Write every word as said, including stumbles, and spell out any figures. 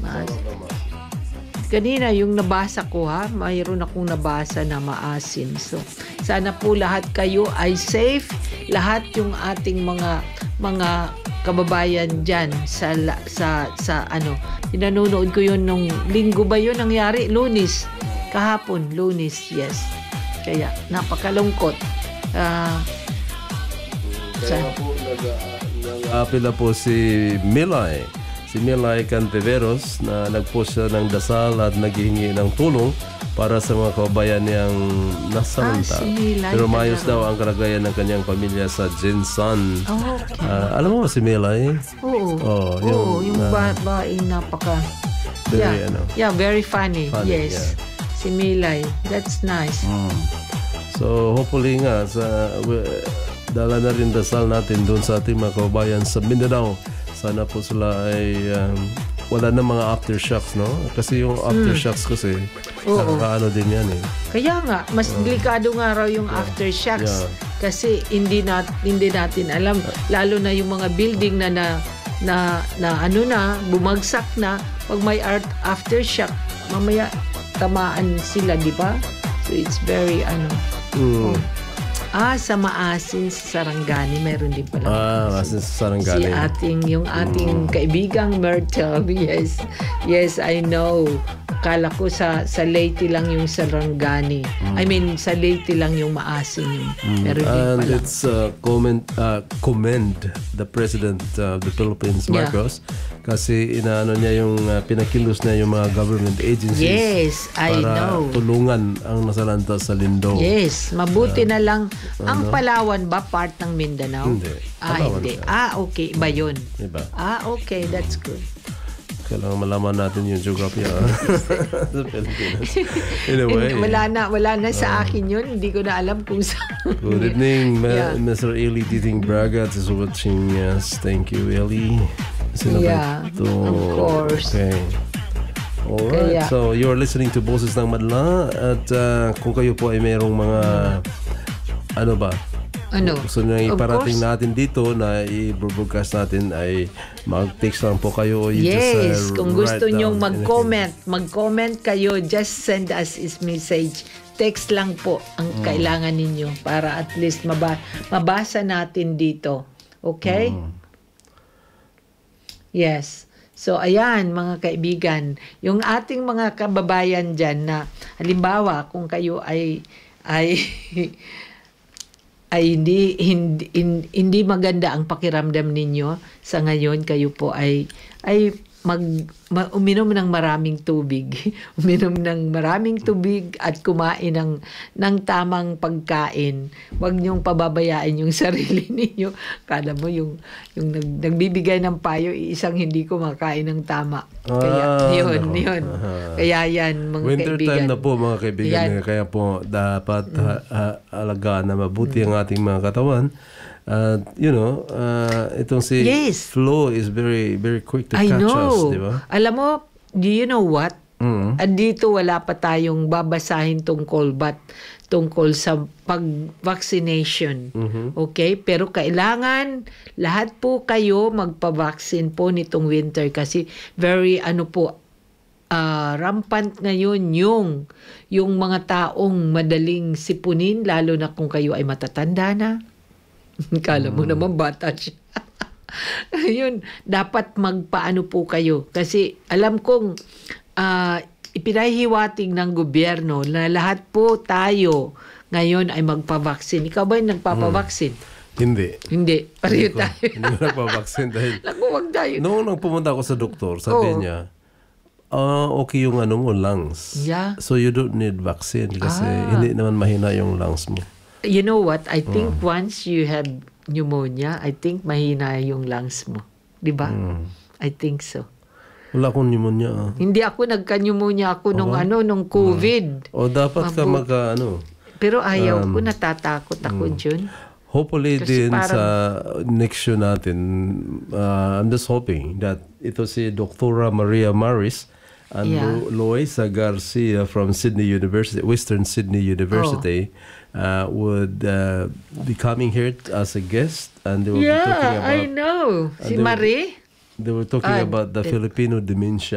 Ah, kanina yung nabasa ko ha, mayroon akong nabasa na maasim. So, sana po lahat kayo ay safe. Lahat yung ating mga mga kababayan diyan sa sa sa ano. Pinanonood ko yun nung linggo ba yun nangyari? Lunes. Kahapon, Lunes, yes. Kaya napakalungkot. Ah, uh, Kaya po nag-apila po si Milay. Si Milay Cantiveros na nagpost siya ng dasal at naghihingi ng tulong para sa mga kababayan niyang nasalanta. Ah, si Milay, pero mayos talaga. daw ang kalagayan ng kanyang pamilya sa Jinsan. Oh, okay. Ah, alam mo ba si Milay? Oo. Oh, Oo, yung, yung ah, ba baing napaka Very, yeah. ano, yeah, very funny. funny, yes. yeah. Si Milay. That's nice. Mm. So hopefully nga sa uh, dala na rin dasal natin doon sa ating mga kababayan sa Mindanao. Sana po sila ay um, wala na mga aftershocks, no? Kasi yung aftershocks kasi Oo. nakakaano din yan eh. Kaya nga, mas delikado nga raw yung aftershocks. Yeah. Kasi hindi, nat, hindi natin alam, lalo na yung mga building na na, na, na ano na, bumagsak na, pag may art aftershock, mamaya tamaan sila, di ba? So it's very, ano, Mm. oh. Ah, sa Maasin, sa Sarangani, meron din pala. Ah, kasi sa Sarangani. Si ating, yung ating kaibigang Myrtle, yes. Yes, I know. Kala ko sa sa Leyte lang yung Sarangani. I mean, sa Leyte lang yung Maasin. Yung, meron din And pala. it's uh, comment, uh, commend the President of the Philippines, Yeah. Marcos, kasi inaano niya yung uh, pinakilos niya yung mga government agencies Yes, I para know. tulungan ang nasalanta sa Lindo. Yes, mabuti na lang. Ang Palawan ba part ng Mindanao? Hindi. Ah, Palawan hindi. siya. Ah, okay. Iba yun. Diba? Ah, okay. That's good. Kailangan malaman natin yung geography ah. sa Pilipinas. Anyway. Wala na, wala na sa akin yun. Hindi ko na alam kung saan. Good evening, Ma- Yeah. Mister Eli Titing Braga is watching us. Thank you, Eli. Sino ba Yeah, ito? of course. Okay. Alright, Kaya- so you're listening to Boses ng Madla at uh, kung kayo po ay mayroong mga ano ba? Ano? Gusto nyo Of iparating course. natin dito na i-broadcast natin ay mag-text lang po kayo. You just, Yes, uh, kung gusto write nyong down mag-comment, mag-comment kayo, just send us is message. Text lang po ang Mm. kailangan ninyo para at least maba- mabasa natin dito. Okay? Mm. Yes. So, ayan, mga kaibigan, yung ating mga kababayan dyan na, halimbawa, kung kayo ay, ay, ay hindi, hindi, hin- hindi maganda ang pakiramdam ninyo sa ngayon, kayo po ay, ay mag, ma, uminom ng maraming tubig. Uminom ng maraming tubig at kumain ng, ng tamang pagkain. Huwag niyong pababayaan yung sarili ninyo. Kala mo yung, yung nag, nagbibigay ng payo, isang hindi kumakain ng tama. Kaya, Ah, yun, nako. yun. Aha. Kaya yan, mga Winter kaibigan. time na po mga kaibigan. Yan. Kaya po dapat ha- ha- alagaan na mabuti ang ating mga katawan. At you know, uh, itong si Yes. Flo is very very quick to I catch know. us, di ba? Alam mo, do you know what? Mm. At dito wala pa tayong babasahin tungkol bat tungkol sa pag-vaccination. Mhm. Okay? Pero kailangan lahat po kayo magpa-vaccine po nitong winter kasi very ano po ah, rampant ngayon yung yung mga taong madaling sipunin lalo na kung kayo ay matatanda na. Kala mo naman bata siya. Ayun, dapat magpaano po kayo. Kasi alam kong uh, ipinahihiwatig ng gobyerno na lahat po tayo ngayon ay magpa-vaccine. Ikaw ba yung nagpapa-vaccine? Hindi. Hindi. Pareho Hindi ko, tayo. hindi ko nagpa-vaccine dahil Naku, wag tayo. noong nang pumunta ako sa doktor, sabi Oo. niya, ah, okay yung ano mo, lungs. Yeah. So you don't need vaccine kasi Ah. hindi naman mahina yung lungs mo. You know what? I think once you have pneumonia, I think mahina yung lungs mo. Di ba? Mm. I think so. Wala akong pneumonia. Ah. Hindi ako nagka-pneumonia ako nung ano, nung COVID. O dapat ka Mabu- magka ano. Pero ayaw Um, ko, natatakot ako dyan. Hopefully Kasi din parang- sa next show natin, uh, I'm just hoping that ito si Doktora Maria Maris and Yeah. Lo- Loisa Garcia from Sydney University, Western Sydney University, uh, would uh, be coming here as a guest and they will be talking Yeah, about I know. Si they will- Marie? they were talking Ah, about the eh, Filipino dementia.